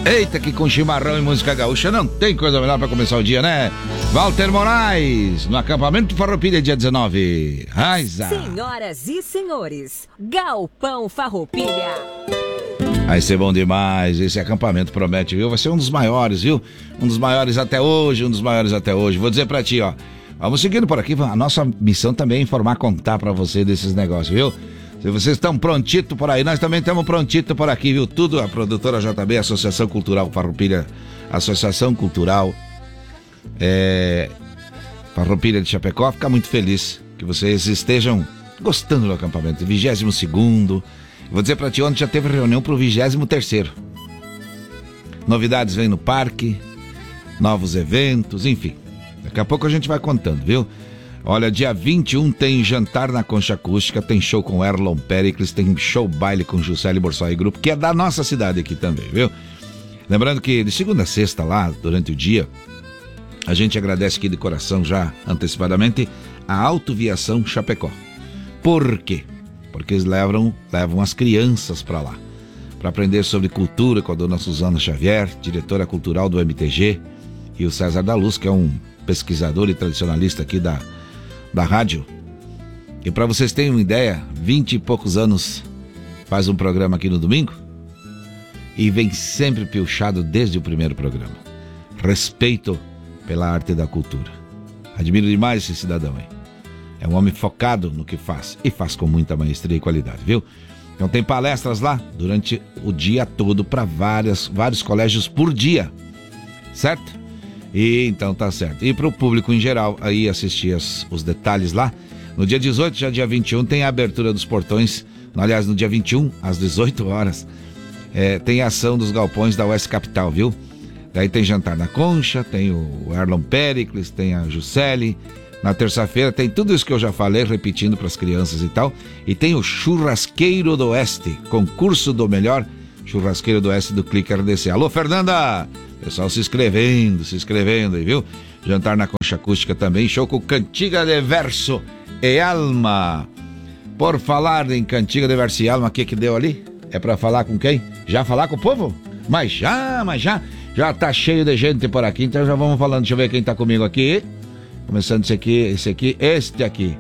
Eita, que com chimarrão e música gaúcha não tem coisa melhor pra começar o dia, né? Walter Moraes, no acampamento Farroupilha, dia 19. Raiza. Senhoras e senhores, Galpão Farroupilha. Vai ser bom demais, esse acampamento promete, viu? Vai ser um dos maiores, viu? Um dos maiores até hoje. Vou dizer pra ti, ó. Vamos seguindo por aqui, a nossa missão também é informar, contar pra você desses negócios, viu? Se vocês estão prontito por aí, nós também estamos prontito por aqui, viu? Tudo, a produtora JB, Associação Cultural Farroupilha, Associação Cultural Farroupilha de Chapecó, fica muito feliz que vocês estejam gostando do acampamento. 22º, vou dizer pra ti, ontem já teve reunião pro 23º. Novidades vêm no parque, novos eventos, enfim. Daqui a pouco a gente vai contando, viu? Olha, dia 21 tem jantar na Concha Acústica, tem show com Erlon Pericles, tem show baile com Juscelio Borsoi Grupo, que é da nossa cidade aqui também, viu? Lembrando que de segunda a sexta lá, durante o dia, a gente agradece aqui de coração já, antecipadamente, a Autoviação Chapecó. Por quê? Porque eles levam as crianças para lá, para aprender sobre cultura com a dona Suzana Xavier, diretora cultural do MTG, e o César da Luz, que é um pesquisador e tradicionalista aqui da rádio. E para vocês terem uma ideia, 20 e poucos anos faz um programa aqui no domingo e vem sempre piochado desde o primeiro programa. Respeito pela arte da cultura. Admiro demais esse cidadão aí. É um homem focado no que faz e faz com muita maestria e qualidade, viu? Então tem palestras lá durante o dia todo para vários colégios por dia, certo? E então tá certo. E para o público em geral aí assistir os detalhes lá. No dia 18, já dia 21, tem a abertura dos portões. Aliás, no dia 21, às 18 horas, tem a ação dos galpões da Oeste Capital, viu? Daí tem jantar na Concha, tem o Erlon Pericles, tem a Juscelio. Na terça-feira tem tudo isso que eu já falei, repetindo para as crianças e tal. E tem o Churrasqueiro do Oeste, concurso do melhor Churrasqueiro do Oeste do Clique RDC. Alô, Fernanda! Pessoal se inscrevendo aí, viu? Jantar na Concha Acústica também, show com Cantiga de Verso e Alma. Por falar em Cantiga de Verso e Alma, o que deu ali? É pra falar com quem? Já falar com o povo? Mas já tá cheio de gente por aqui, então já vamos falando. Deixa eu ver quem tá comigo aqui. Começando este aqui.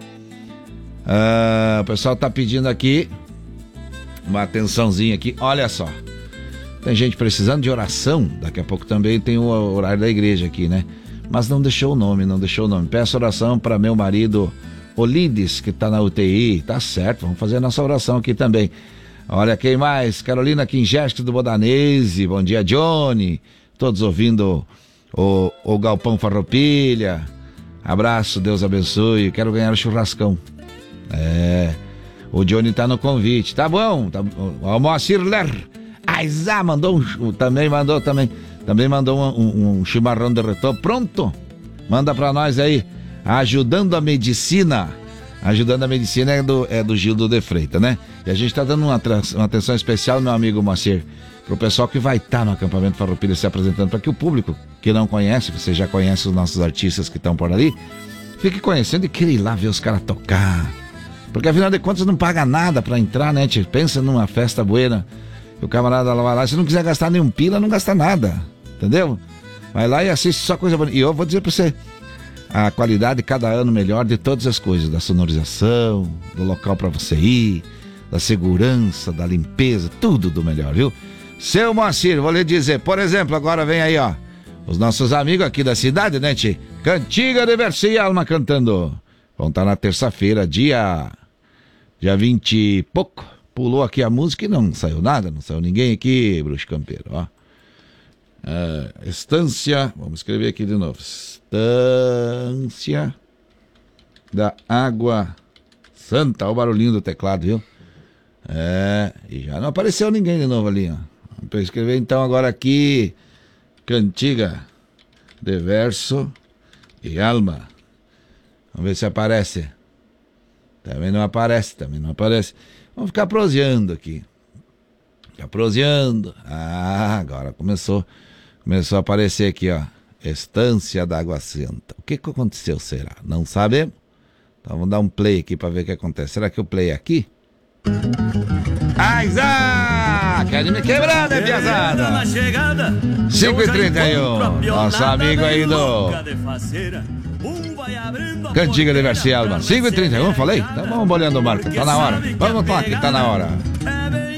O pessoal tá pedindo aqui uma atençãozinha aqui, olha só. Tem gente precisando de oração, daqui a pouco também tem o horário da igreja aqui, né? Mas não deixou o nome. Peço oração para meu marido Olides, que tá na UTI, tá certo, vamos fazer a nossa oração aqui também. Olha, quem mais? Carolina Quingeste do Bodanese, bom dia, Johnny, todos ouvindo o Galpão Farroupilha, abraço, Deus abençoe, quero ganhar o churrascão. O Johnny tá no convite, tá bom, o Moacir Ler, também mandou um chimarrão de retorno. Pronto, manda pra nós aí. Ajudando a Medicina é do Gildo de Freitas, né? E a gente tá dando uma atenção especial, meu amigo Moacir, pro pessoal que vai estar no acampamento Farroupilha se apresentando, para que o público que não conhece, você já conhece os nossos artistas que estão por ali, fique conhecendo e queira ir lá ver os caras tocar, porque afinal de contas não paga nada pra entrar, né? Te pensa numa festa buena. O camarada vai lá, se não quiser gastar nenhum pila, não gasta nada, entendeu? Vai lá e assiste só coisa bonita. E eu vou dizer pra você, a qualidade cada ano melhor de todas as coisas, da sonorização, do local pra você ir, da segurança, da limpeza, tudo do melhor, viu? Seu Moacir, vou lhe dizer, por exemplo, agora vem aí, ó, os nossos amigos aqui da cidade, né, tchê? Cantiga de Verso e Alma cantando. Vão estar na terça-feira, dia 20 e pouco. Pulou aqui a música e não saiu nada, não saiu ninguém aqui, Bruxo Campeiro, ó. Estância, vamos escrever aqui de novo. Estância da Água Santa, olha o barulhinho do teclado, viu? E já não apareceu ninguém de novo ali, ó. Vamos escrever então agora aqui, Cantiga de Verso e Alma. Vamos ver se aparece. Também não aparece. Vamos ficar proseando aqui. Agora começou a aparecer aqui, ó. Estância da Água Santa. O que aconteceu, será? Não sabemos. Então vamos dar um play aqui para ver o que acontece. Será que o play é aqui? quer me quebrar, né, piazada? 5h31, nosso amigo aí do Cantiga Universal, mano. 5h31, falei? Tá bom, olhando o marca, tá na hora. Vamos lá, que tá na hora.